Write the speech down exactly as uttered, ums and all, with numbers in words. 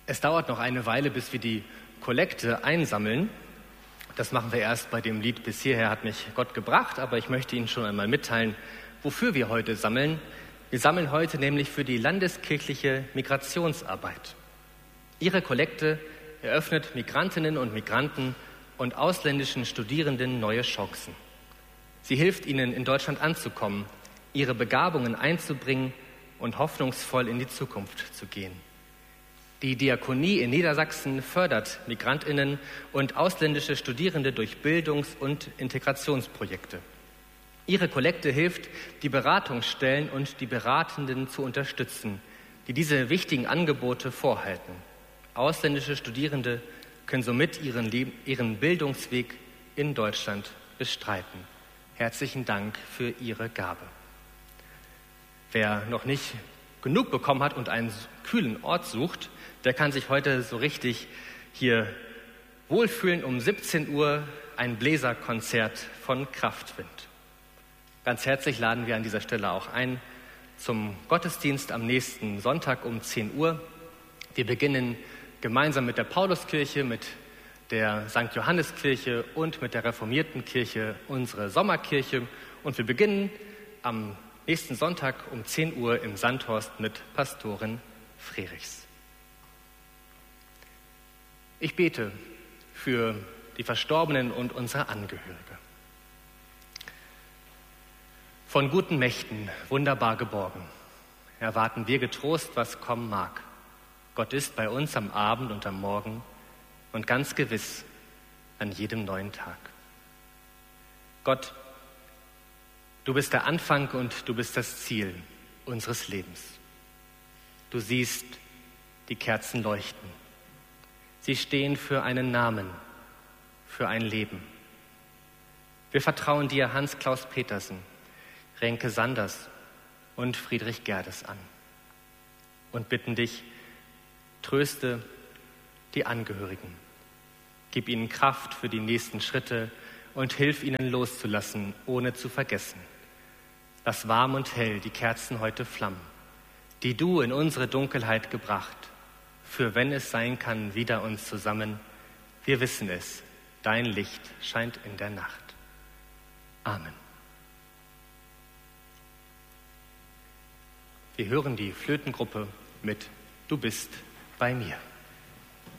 Es dauert noch eine Weile, bis wir die Kollekte einsammeln. Das machen wir erst bei dem Lied "Bis hierher hat mich Gott gebracht", aber ich möchte Ihnen schon einmal mitteilen, wofür wir heute sammeln. Wir sammeln heute nämlich für die landeskirchliche Migrationsarbeit. Ihre Kollekte eröffnet Migrantinnen und Migranten und ausländischen Studierenden neue Chancen. Sie hilft ihnen, in Deutschland anzukommen, ihre Begabungen einzubringen und hoffnungsvoll in die Zukunft zu gehen. Die Diakonie in Niedersachsen fördert Migrantinnen und ausländische Studierende durch Bildungs- und Integrationsprojekte. Ihre Kollekte hilft, die Beratungsstellen und die Beratenden zu unterstützen, die diese wichtigen Angebote vorhalten. Ausländische Studierende können somit ihren, Leb- ihren Bildungsweg in Deutschland bestreiten. Herzlichen Dank für Ihre Gabe. Wer noch nicht genug bekommen hat und einen kühlen Ort sucht, der kann sich heute so richtig hier wohlfühlen. Um siebzehn Uhr ein Bläserkonzert von Kraftwind. Ganz herzlich laden wir an dieser Stelle auch ein zum Gottesdienst am nächsten Sonntag um zehn Uhr. Wir beginnen gemeinsam mit der Pauluskirche, mit der Sankt Johanneskirche und mit der Reformierten Kirche unsere Sommerkirche. Und wir beginnen am nächsten Sonntag um zehn Uhr im Sandhorst mit Pastorin Frerichs. Ich bete für die Verstorbenen und unsere Angehörige. Von guten Mächten wunderbar geborgen, erwarten wir getrost, was kommen mag. Gott ist bei uns am Abend und am Morgen und ganz gewiss an jedem neuen Tag. Gott, du bist der Anfang und du bist das Ziel unseres Lebens. Du siehst die Kerzen leuchten. Sie stehen für einen Namen, für ein Leben. Wir vertrauen dir Hans-Klaus Petersen, Renke Sanders und Friedrich Gerdes an und bitten dich, tröste die Angehörigen, gib ihnen Kraft für die nächsten Schritte und hilf ihnen loszulassen, ohne zu vergessen. Lass warm und hell die Kerzen heute flammen, die du in unsere Dunkelheit gebracht, für wenn es sein kann, wieder uns zusammen. Wir wissen es, dein Licht scheint in der Nacht. Amen. Wir hören die Flötengruppe mit "Du bist bei mir".